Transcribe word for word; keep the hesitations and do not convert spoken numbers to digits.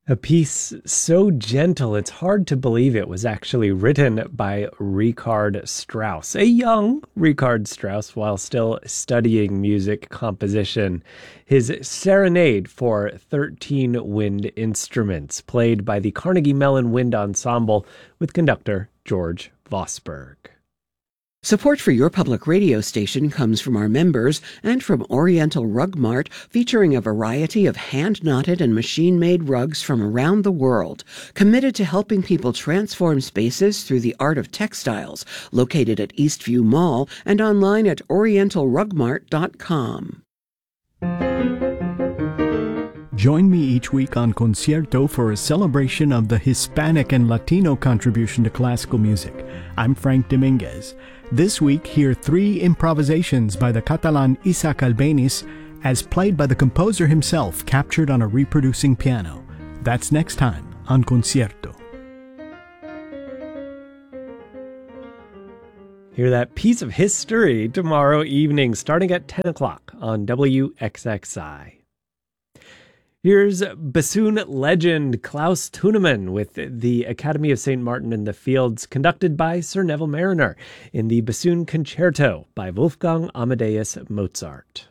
A piece so gentle it's hard to believe it was actually written by Richard Strauss, a young Richard Strauss while still studying music composition. His Serenade for thirteen Wind Instruments, played by the Carnegie Mellon Wind Ensemble with conductor George Vosberg. Support for your public radio station comes from our members and from Oriental Rug Mart, featuring a variety of hand-knotted and machine-made rugs from around the world, committed to helping people transform spaces through the art of textiles, located at Eastview Mall and online at oriental rug mart dot com. Join me each week on Concierto for a celebration of the Hispanic and Latino contribution to classical music. I'm Frank Dominguez. This week, hear three improvisations by the Catalan Isaac Albéniz, as played by the composer himself, captured on a reproducing piano. That's next time on Concierto. Hear that piece of history tomorrow evening, starting at ten o'clock on W X X I. Here's bassoon legend Klaus Thunemann with the Academy of Saint Martin in the Fields, conducted by Sir Neville Mariner in the Bassoon Concerto by Wolfgang Amadeus Mozart.